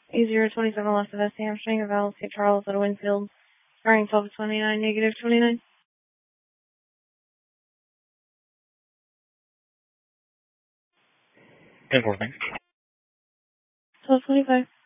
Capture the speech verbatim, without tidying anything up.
A zero twenty-seven left of S hamstring, of L Saint Charles at a Winfield, starting twelve twenty-nine, negative twenty-nine. ten four, thanks. twelve twenty-five.